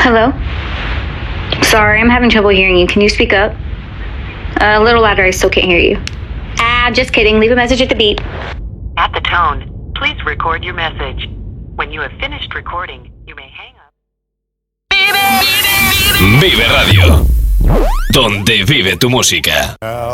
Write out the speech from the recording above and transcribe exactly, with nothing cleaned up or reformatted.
Hello? Sorry, I'm having trouble hearing you. Can you speak up? Uh, a little louder, I still can't hear you. Ah, just kidding. Leave a message at the beep. At the tone, please record your message. When you have finished recording, you may hang up. Vive Radio, donde vive tu música.